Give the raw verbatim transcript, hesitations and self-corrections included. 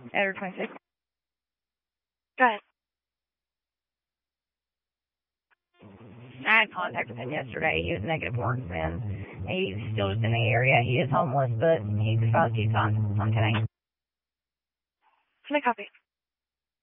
Edward twenty-six. Go ahead. I had contact with him yesterday. He was negative for then. He's still just in the area. He is homeless, but he's supposed to be on, on today. Send a copy.